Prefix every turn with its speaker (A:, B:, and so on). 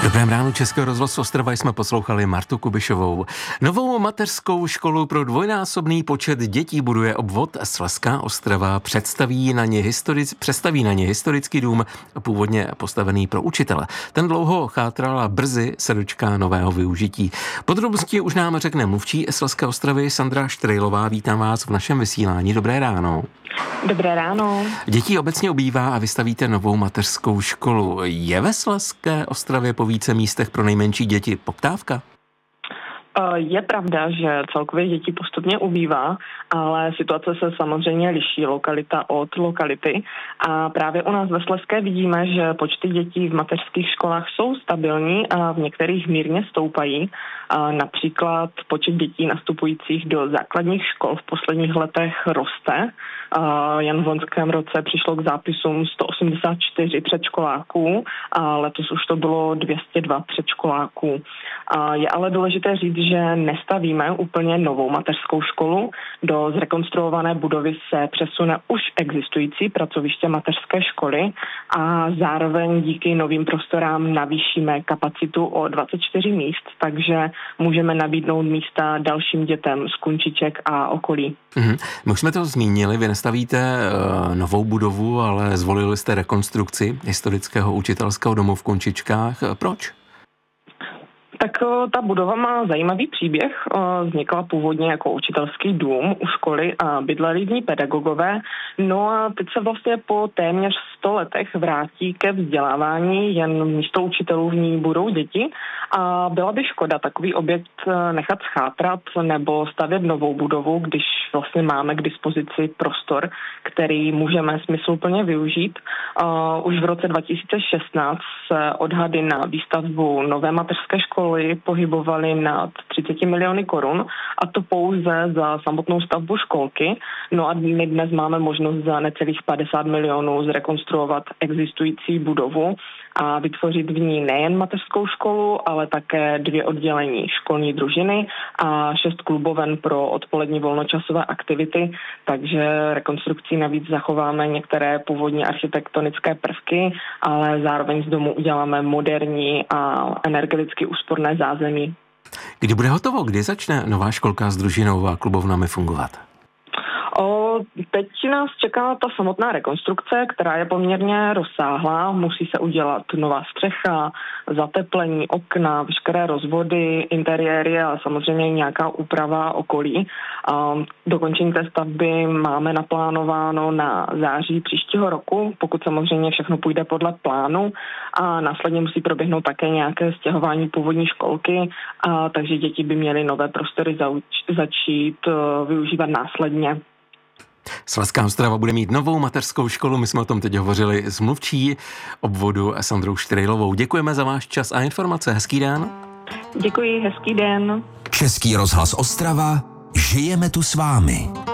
A: Dobrém ráno Českého rozhlasu Ostrava jsme poslouchali Martu Kubišovou. Novou mateřskou školu pro dvojnásobný počet dětí buduje obvod Slezská Ostrava. Přestaví na ně historický dům, původně postavený pro učitele. Ten dlouho chátral a brzy se dočká nového využití. Podrobnosti už nám řekne mluvčí Slezské Ostravy Sandra Štrejlová. Vítám vás v našem vysílání. Dobré ráno.
B: Dobré ráno.
A: Dětí obecně ubývá a vystavíte novou mateřskou školu. Je ve Slezské Ostravě po více místech pro nejmenší děti poptávka?
B: Je pravda, že celkově dětí postupně ubývá, ale situace se samozřejmě liší lokalita od lokality a právě u nás ve Slezské vidíme, že počty dětí v mateřských školách jsou stabilní a v některých mírně stoupají. Například počet dětí nastupujících do základních škol v posledních letech roste. Jen v loňském roce přišlo k zápisům 184 předškoláků a letos už to bylo 202 předškoláků. Je ale důležité říct, že nestavíme úplně novou mateřskou školu. Do zrekonstruované budovy se přesune už existující pracoviště mateřské školy a zároveň díky novým prostorám navýšíme kapacitu o 24 míst, takže můžeme nabídnout místa dalším dětem z Kunčiček a okolí.
A: My už jsme to zmínili, vy nestavíte novou budovu, ale zvolili jste rekonstrukci historického učitelského domu v Kunčičkách. Proč?
B: Tak ta budova má zajímavý příběh. Vznikla původně jako učitelský dům u školy a bydleli v ní pedagogové. No a teď se vlastně po téměř 100 letech vrátí ke vzdělávání, jen místo učitelů v ní budou děti. A byla by škoda takový objekt nechat schátrat nebo stavět novou budovu, když vlastně máme k dispozici prostor, který můžeme smysluplně využít. Už v roce 2016 se odhady na výstavbu nové mateřské školy pohybovaly nad 30 miliony korun a to pouze za samotnou stavbu školky. No a my dnes máme možnost za necelých 50 milionů zrekonstruovat existující budovu a vytvořit v ní nejen mateřskou školu, ale také 2 oddělení školní družiny a 6 kluboven pro odpolední volnočasové aktivity, takže rekonstrukcí navíc zachováme některé původní architektonické prvky, ale zároveň z domu uděláme moderní a energeticky úsporné zázemí.
A: Kdy bude hotovo? Kdy začne nová školka s družinou a klubovnami fungovat?
B: Teď nás čeká ta samotná rekonstrukce, která je poměrně rozsáhlá. Musí se udělat nová střecha, zateplení, okna, veškeré rozvody, interiéry a samozřejmě nějaká úprava okolí. Dokončení té stavby máme naplánováno na září příštího roku, pokud samozřejmě všechno půjde podle plánu a následně musí proběhnout také nějaké stěhování původní školky, takže děti by měly nové prostory začít využívat následně.
A: Slezská Ostrava bude mít novou mateřskou školu, my jsme o tom teď hovořili s mluvčí obvodu Sandrou Štrejlovou. Děkujeme za váš čas a informace. Hezký den.
B: Děkuji, hezký den.
C: Český rozhlas Ostrava, žijeme tu s vámi.